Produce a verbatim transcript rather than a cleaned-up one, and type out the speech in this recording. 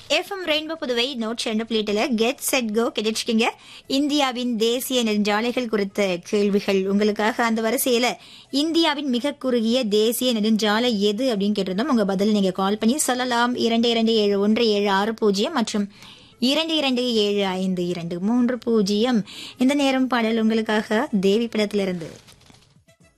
FM rainbow Puduvai நூற்றி ரெண்டு புள்ளிட்டுல get set go கிடைச்சிருக்கீங்க. இந்தியாவின் தேசிய நெடுஞ்சாலைகள் குறித்த கேள்விகள் உங்களுக்காக. அந்த வரிசையில இந்தியாவின் மிக குறுகிய தேசிய நெடுஞ்சாலை எது அப்படின்னு கேட்டிருந்தோம். உங்க பதில் நீங்க கால் பண்ணி சொல்லலாம். இரண்டு இரண்டு ஏழு ஒன்று ஏழு ஆறு பூஜ்ஜியம் மற்றும் இரண்டு இரண்டு ஏழு ஐந்து இரண்டு மூன்று பூஜ்ஜியம். இந்த நேரம் பாடல் உங்களுக்காக தேவி படத்திலிருந்து.